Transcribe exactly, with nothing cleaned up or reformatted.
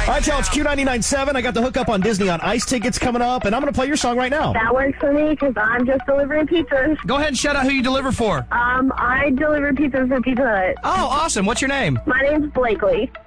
All right, y'all, it's Q ninety-nine point seven. I got the hookup on Disney on Ice tickets coming up, and I'm going to play your song right now. That works for me because I'm just delivering pizzas. Go ahead and shout out who you deliver for. Um, I deliver pizzas for Pizza Hut. Oh, awesome. What's your name? My name's Blakely.